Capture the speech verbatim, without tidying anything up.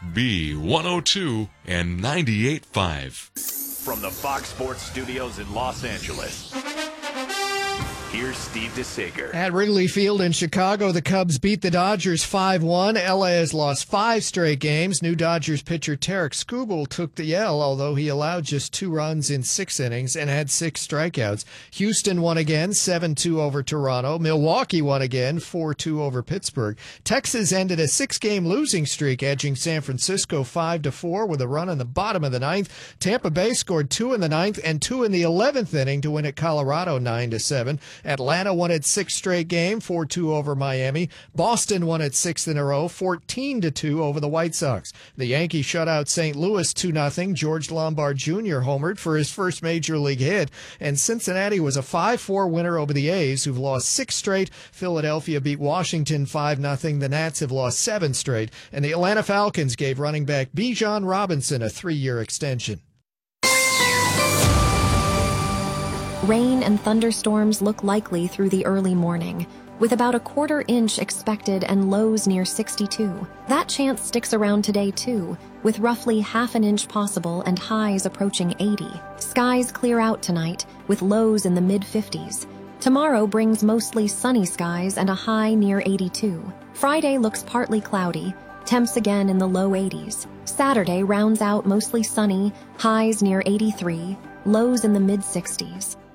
B one oh two and ninety-eight point five. From the Fox Sports Studios in Los Angeles, here's Steve DeSager. At Wrigley Field in Chicago, the Cubs beat the Dodgers five one. L A has lost five straight games. New Dodgers pitcher Tarek Skubal took the L, although he allowed just two runs in six innings and had six strikeouts. Houston won again, seven two over Toronto. Milwaukee won again, four two over Pittsburgh. Texas ended a six-game losing streak, edging San Francisco five to four with a run in the bottom of the ninth. Tampa Bay scored two in the ninth and two in the eleventh inning to win at Colorado nine to seven. Atlanta won its sixth straight game, four two over Miami. Boston won its sixth in a row, fourteen to two over the White Sox. The Yankees shut out Saint Louis two nothing. George Lombard Junior homered for his first major league hit. And Cincinnati was a five four winner over the A's, who've lost six straight. Philadelphia beat Washington five nothing. The Nats have lost seven straight. And the Atlanta Falcons gave running back Bijan Robinson a three-year extension. Rain and thunderstorms look likely through the early morning, with about a quarter inch expected and lows near sixty-two. That chance sticks around today too, with roughly half an inch possible and highs approaching eighty. Skies clear out tonight, with lows in the mid fifties. Tomorrow brings mostly sunny skies and a high near eighty-two. Friday looks partly cloudy, temps again in the low eighties. Saturday rounds out mostly sunny, highs near eighty-three, lows in the mid sixties.